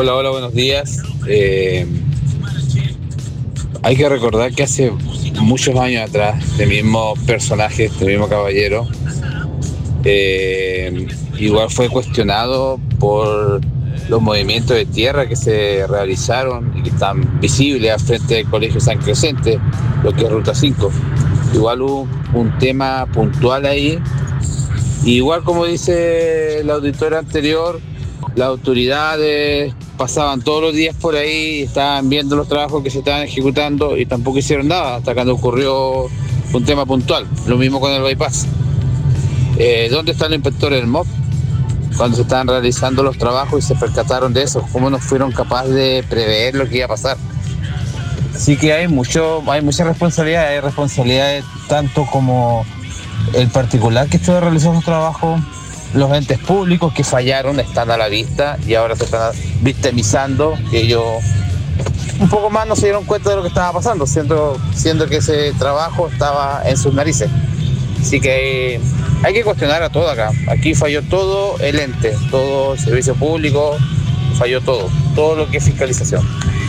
Hola, hola, buenos días. Hay que recordar que hace muchos años atrás, este mismo personaje, este mismo caballero, igual fue cuestionado por los movimientos de tierra que se realizaron y que están visibles al frente del Colegio San Crescente, lo que es Ruta 5. Igual hubo un tema puntual ahí. Igual como dice el auditor anterior, las autoridades pasaban todos los días por ahí, estaban viendo los trabajos que se estaban ejecutando y tampoco hicieron nada hasta cuando ocurrió un tema puntual. Lo mismo con el bypass. ¿Dónde están los inspectores del MOP cuando se estaban realizando los trabajos y se percataron de eso? ¿Cómo no fueron capaces de prever lo que iba a pasar? Así que hay mucha responsabilidad, hay responsabilidades tanto como el particular que estuvo realizando su trabajo, los entes públicos que fallaron están a la vista y ahora se están victimizando, que ellos un poco más no se dieron cuenta de lo que estaba pasando, siendo que ese trabajo estaba en sus narices. Así que hay que cuestionar a todo acá. Aquí falló todo el ente, todo el servicio público, falló todo lo que es fiscalización.